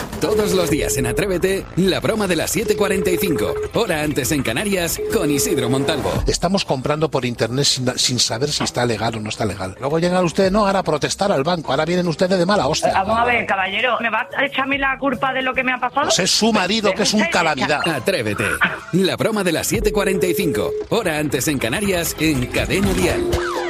Todos los días en Atrévete, la broma de las 7:45, hora antes en Canarias, con Isidro Montalvo. Estamos comprando por internet sin saber si está legal o no está legal. Luego llegan ustedes, no, ahora a protestar al banco, ahora vienen ustedes de mala hostia. Vamos a ver, caballero, ¿me va a echarme la culpa de lo que me ha pasado? Pues es su marido, que es un calamidad. Atrévete, la broma de las 7:45, hora antes en Canarias, en Cadena Dial.